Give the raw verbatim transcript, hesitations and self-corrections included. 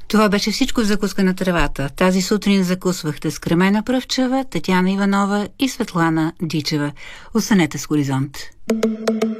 Това беше всичко в закуска на тревата. Тази сутрин закусвахте с Кремена Пръвчева, Татяна Иванова и Светлана Дичева. Останете с Хоризонт.